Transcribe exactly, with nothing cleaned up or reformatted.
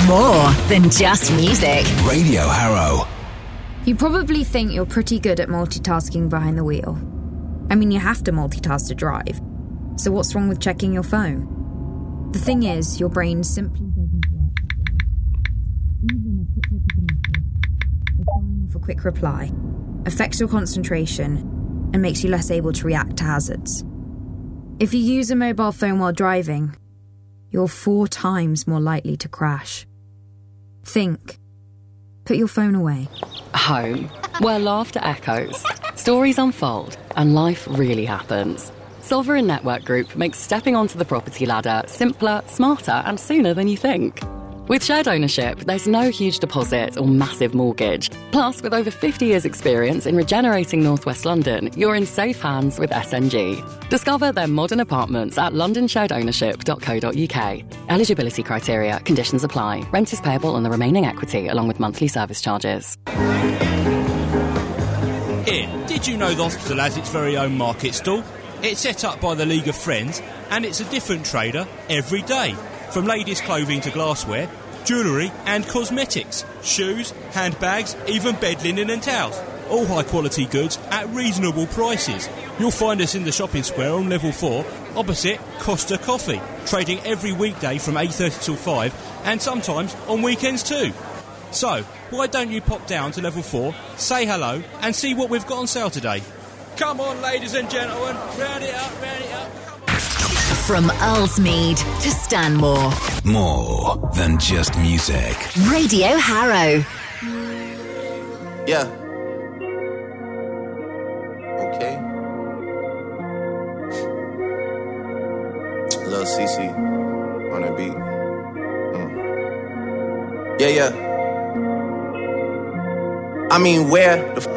More than just music. Radio Harrow. You probably think you're pretty good at multitasking behind the wheel. I mean, you have to multitask to drive. So what's wrong with checking your phone? The thing is, your brain simply doesn't work that way. Even a quick look at a message, or firing off a quick reply, affects your concentration and makes you less able to react to hazards. If you use a mobile phone while driving, you're four times more likely to crash. Think. Put your phone away. Home, where laughter echoes, stories unfold, and life really happens. Sovereign Network Group makes stepping onto the property ladder simpler, smarter, and sooner than you think. With shared ownership, there's no huge deposit or massive mortgage. Plus, with over fifty years' experience in regenerating North West London, you're in safe hands with S N G. Discover their modern apartments at london shared ownership dot co dot uk. Eligibility criteria, conditions apply. Rent is payable on the remaining equity along with monthly service charges. Ian, did you know the hospital has its very own market stall? It's set up by the League of Friends, and it's a different trader every day. From ladies' clothing to glassware, jewellery and cosmetics, shoes, handbags, even bed linen and towels. All high-quality goods at reasonable prices. You'll find us in the shopping square on level four, opposite Costa Coffee, trading every weekday from eight thirty till five, and sometimes on weekends too. So, why don't you pop down to level four, say hello, and see what we've got on sale today? Come on, ladies and gentlemen, round it up, round it up. From Earlsmead to Stanmore. More than just music. Radio Harrow. Yeah. Okay. Lil Cece on a beat. Mm. Yeah, yeah. I mean, where the f-